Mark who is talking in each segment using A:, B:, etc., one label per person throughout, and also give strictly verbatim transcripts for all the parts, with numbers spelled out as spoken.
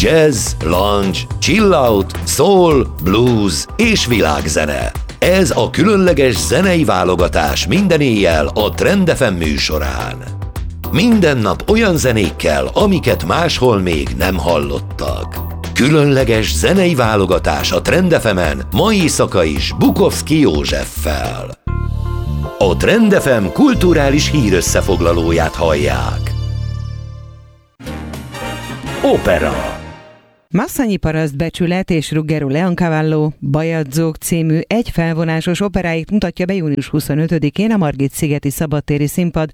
A: Jazz, lounge, chill out, soul, blues és világzene. Ez a különleges zenei válogatás minden éjjel a Trend ef em műsorán. Minden nap olyan zenékkel, amiket máshol még nem hallottak. Különleges zenei válogatás a Trend ef emen mai éjszaka is Bukowski Józseffel. A Trend ef em kulturális hírösszefoglalóját hallják. Opera.
B: Massanyi Parasztbecsület és Ruggero Leoncavallo Bajadzók című egyfelvonásos operáit mutatja be június huszonötödikén a Margit-szigeti szabadtéri színpad.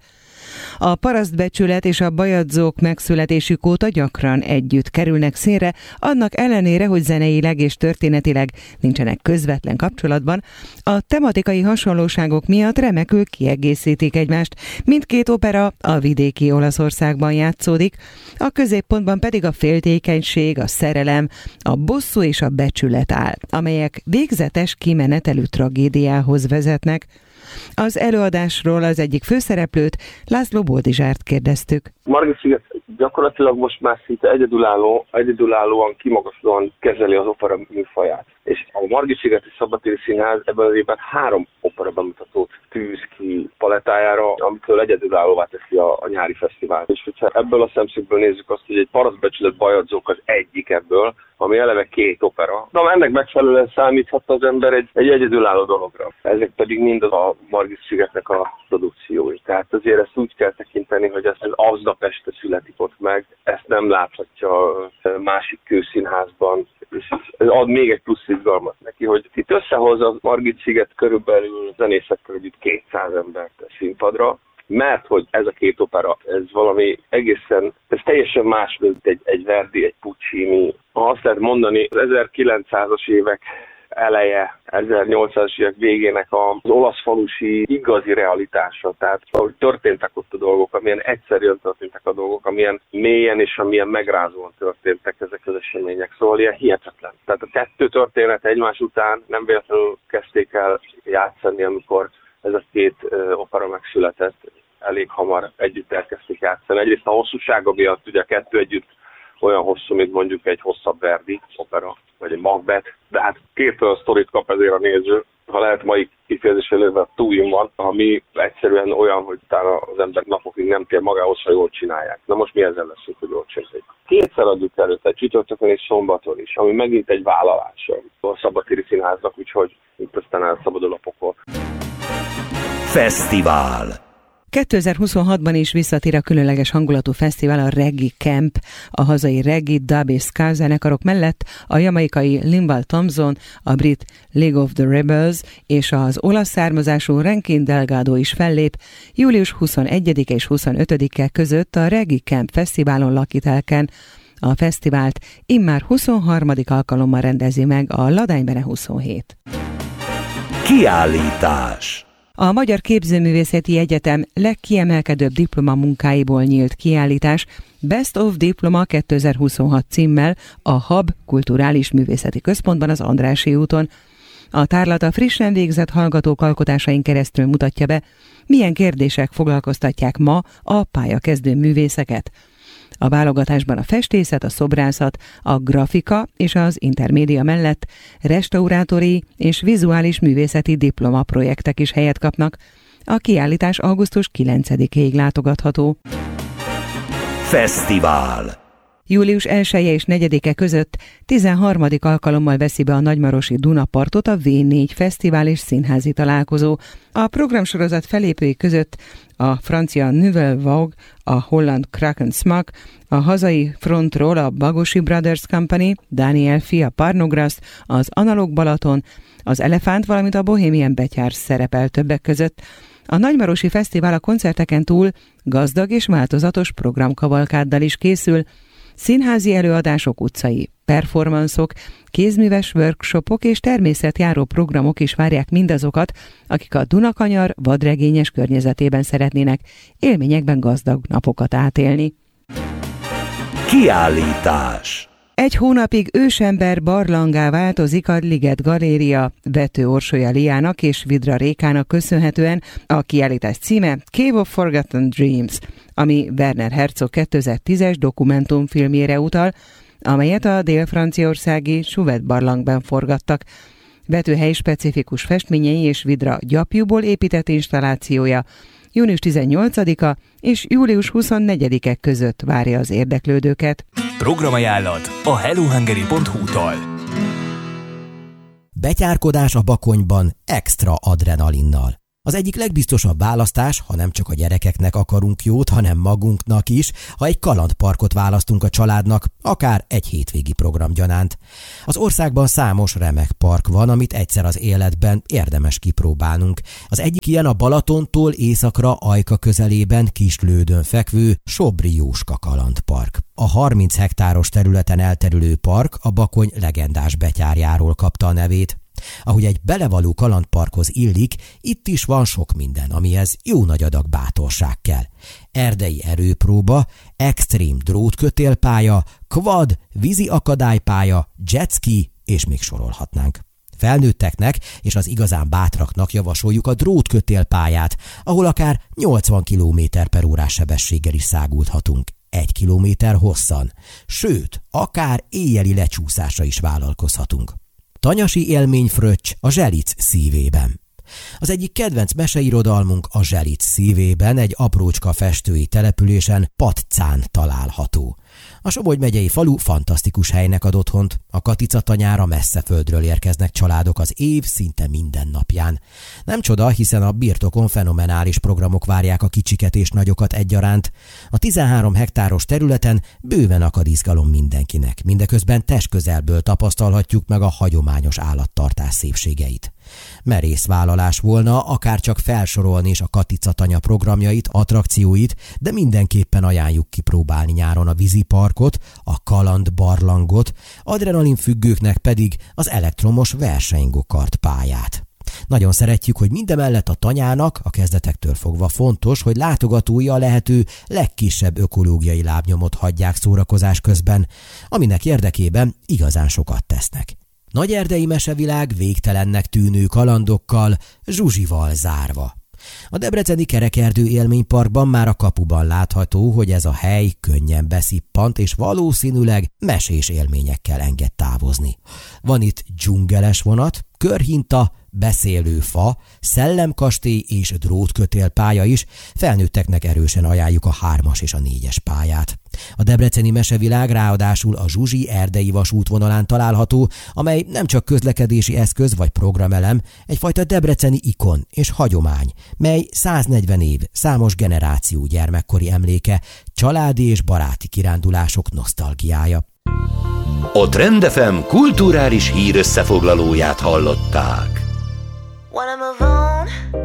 B: A Parasztbecsület és a Bajadzók megszületésük óta gyakran együtt kerülnek színre, annak ellenére, hogy zeneileg és történetileg nincsenek közvetlen kapcsolatban, a tematikai hasonlóságok miatt remekül kiegészítik egymást. Mindkét opera a vidéki Olaszországban játszódik, a középpontban pedig a féltékenység, a szerelem, a bosszú és a becsület áll, amelyek végzetes kimenetelű tragédiához vezetnek. Az előadásról az egyik főszereplőt, László Boldizsárt kérdeztük.
C: Margit-sziget gyakorlatilag most már szinte egyedülálló, egyedülállóan, kimagaslóan kezeli az opera műfaját. És a Margit-szigeti Szabadtéri Színház ebben az évben három opera bemutatót tűz ki palettájára, amitől egyedülállóvá teszi a, a nyári fesztivált. És hogyha ebből a szemszögből nézzük azt, hogy egy Parasztbecsület Bajadzók az egyik ebből, ami eleve két opera. De ennek megfelelően számíthat az ember egy, egy egyedülálló dologra. Ezek pedig mind a Margit-szigetnek a produkciói. Tehát azért ezt úgy kell tekinteni, hogy ez, ez aznap este születik ott meg, ezt nem láthatja másik kőszínházban, és ez ad még egy plusz izgalmat neki, hogy itt összehoz a Margit-sziget körülbelül zenészekkel együtt kétszáz embert a színpadra, mert hogy ez a két opera, ez valami egészen, ez teljesen más, mint egy, egy Verdi, egy Puccini. Ha azt lehet mondani, az ezerkilencszázas évek eleje, ezernyolcszázas évek végének az olasz falusi igazi realitása. Tehát ahogy történtek ott a dolgok, amilyen egyszerűen történtek a dolgok, amilyen mélyen és amilyen megrázóan történtek ezek az események. Szóval ilyen hihetetlen. Tehát a kettő történet egymás után nem véletlenül kezdték el játszani, amikor ez a két uh, opera megszületett, elég hamar együtt elkezdték játszani. Egyrészt a hosszúsága miatt, ugye a kettő együtt olyan hosszú, mint mondjuk egy hosszabb Verdi opera, vagy egy Macbeth, de hát két olyan sztorit kap ezért a néző, ha lehet mai kifejezés előben two in one, ami egyszerűen olyan, hogy utána az ember napokig nem tér magához, ha jól csinálják. Na most mi ezzel leszünk, hogy jól csinálják. Kétszer adjuk előtt, egy csütörtökön és szombaton is, ami megint egy vállalása a Szabadtéri Színháznak, úgyhogy itt aztán elszabadul a pokol.
A: Fesztivál.
B: kétezer-huszonhatban is visszatér a különleges hangulatú fesztivál, a Reggae Camp, a hazai reggae, dub és ska zenekarok mellett a jamaikai Linval Thompson, a brit League of the Rebels és az olasz származású Rankin Delgado is fellép július huszonegyedike és huszonötödike között a Reggae Camp fesztiválon Lakitelken. A fesztivált immár huszonharmadik alkalommal rendezi meg a Ladánybene huszonhét.
A: Kiállítás.
B: A Magyar Képzőművészeti Egyetem legkiemelkedőbb diplomamunkáiból nyílt kiállítás Best of Diploma kétezer-huszonhat címmel a Hub Kulturális Művészeti Központban az Andrássy úton. A tárlat a frissen végzett hallgatók alkotásain keresztül mutatja be, milyen kérdések foglalkoztatják ma a pályakezdő művészeket. A válogatásban a festészet, a szobrászat, a grafika és az intermédia mellett restaurátori és vizuális művészeti diplomaprojektek is helyet kapnak. A kiállítás augusztus kilencedikéig látogatható.
A: Fesztivál.
B: július elseje és negyedike között tizenharmadik alkalommal veszi be a nagymarosi Dunapartot a vé négy Fesztivál és Színházi Találkozó. A programsorozat felépői között a francia Nouvelle Vogue, a holland Kraken Smack, a hazai frontról a Bagosi Brothers Company, Daniel Fia Parnogras, az Analóg Balaton, az Elefánt, valamint a Bohemian Betyár szerepel többek között. A Nagymarosi Fesztivál a koncerteken túl gazdag és változatos programkavalkáddal is készül. Színházi előadások, utcai performanszok, kézműves workshopok és természetjáró programok is várják mindazokat, akik a Dunakanyar vadregényes környezetében szeretnének élményekben gazdag napokat átélni.
A: Kiállítás.
B: Egy hónapig ősember barlangá változik a Liget Galéria Vető Orsolya Liának és Vidra Rékának köszönhetően. A kiállítás címe Cave of Forgotten Dreams, ami Werner Herzog kétezer-tízes dokumentumfilmjére utal. amelyet a dél-franciaországi Chouvet barlangban forgattak. Vetőhely specifikus festményei és vidra gyapjúból épített installációja június tizennyolcadika és július huszonnegyedike között várja az érdeklődőket.
D: Programajánlat a hello hungary pont hu-tól.
E: Betyárkodás a Bakonyban extra adrenalinnal. Az egyik legbiztosabb választás, ha nem csak a gyerekeknek akarunk jót, hanem magunknak is, ha egy kalandparkot választunk a családnak, akár egy hétvégi program gyanánt. Az országban számos remek park van, amit egyszer az életben érdemes kipróbálnunk. Az egyik ilyen a Balatontól északra Ajka közelében Kislődön fekvő Sobri Jóska kalandpark. A harminc hektáros területen elterülő park a Bakony legendás betyárjáról kapta a nevét. Ahogy egy belevaló kalandparkhoz illik, itt is van sok minden, amihez jó nagy adag bátorság kell. Erdei erőpróba, extrém drótkötélpálya, quad, vízi akadálypálya, jetski, és még sorolhatnánk. Felnőtteknek és az igazán bátraknak javasoljuk a drótkötélpályát, ahol akár nyolcvan kilométer per órás sebességgel is száguldhatunk. Egy kilométer hosszan, sőt, akár éjjeli lecsúszásra is vállalkozhatunk. Tanyasi élményfröccs a Zselic szívében. Az egyik kedvenc meseirodalmunk a Zselic szívében egy aprócska festői településen, Paccán található. A Somogy megyei falu fantasztikus helynek ad otthont. A Katica tanyára messze földről érkeznek családok az év szinte minden napján. Nem csoda, hiszen a birtokon fenomenális programok várják a kicsiket és nagyokat egyaránt. A tizenhárom hektáros területen bőven akad izgalom mindenkinek. Mindeközben testközelből tapasztalhatjuk meg a hagyományos állattartás szépségeit. Merész vállalás volna akár csak felsorolni is a Katica tanya programjait, attrakcióit, de mindenképpen ajánljuk kipróbálni nyáron a víziparkot, a kaland barlangot, adrenalinfüggőknek pedig az elektromos versenygokart pályát. Nagyon szeretjük, hogy mindemellett a tanyának a kezdetektől fogva fontos, hogy látogatói a lehető legkisebb ökológiai lábnyomot hagyják szórakozás közben, aminek érdekében igazán sokat tesznek. Nagy erdei mesevilág végtelennek tűnő kalandokkal, Zsuzsival zárva. A debreceni Kerekerdő élményparkban már a kapuban látható, hogy ez a hely könnyen beszippant és valószínűleg mesés élményekkel enged távozni. Van itt dzsungeles vonat, körhinta, beszélő fa, szellemkastély és drótkötélpálya is, felnőtteknek erősen ajánljuk a hármas és a négyes pályát. A debreceni mesevilág ráadásul a Zsuzsi erdei vasútvonalán található, amely nem csak közlekedési eszköz vagy programelem, egyfajta debreceni ikon és hagyomány, mely száznegyven év, számos generáció gyermekkori emléke, családi és baráti kirándulások nosztalgiája.
A: A Trend ef em kulturális hír összefoglalóját hallották.
F: Wanna move on?